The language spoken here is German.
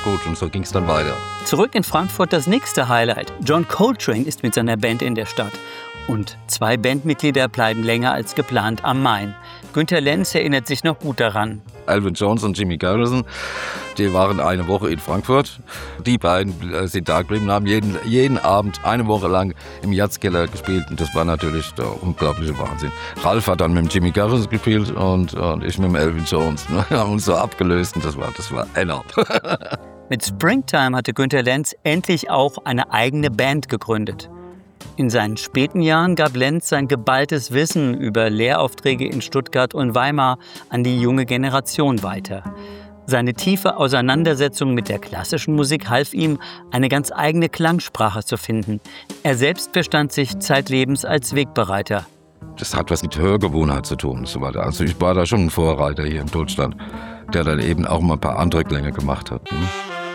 gut und so ging es dann weiter. Zurück in Frankfurt das nächste Highlight. John Coltrane ist mit seiner Band in der Stadt. Und 2 Bandmitglieder bleiben länger als geplant am Main. Günter Lenz erinnert sich noch gut daran. Elvin Jones und Jimmy Garrison, die waren eine Woche in Frankfurt. Die beiden sind da geblieben und haben jeden Abend eine Woche lang im Jazzkeller gespielt. Und das war natürlich der unglaubliche Wahnsinn. Ralf hat dann mit dem Jimmy Garrison gespielt und ich mit dem Elvin Jones. Wir haben uns so abgelöst und das war enorm. Mit Springtime hatte Günter Lenz endlich auch eine eigene Band gegründet. In seinen späten Jahren gab Lenz sein geballtes Wissen über Lehraufträge in Stuttgart und Weimar an die junge Generation weiter. Seine tiefe Auseinandersetzung mit der klassischen Musik half ihm, eine ganz eigene Klangsprache zu finden. Er selbst verstand sich zeitlebens als Wegbereiter. Das hat was mit Hörgewohnheit zu tun und so weiter. Also ich war da schon ein Vorreiter hier in Deutschland, der dann eben auch mal ein paar andere Klänge gemacht hat.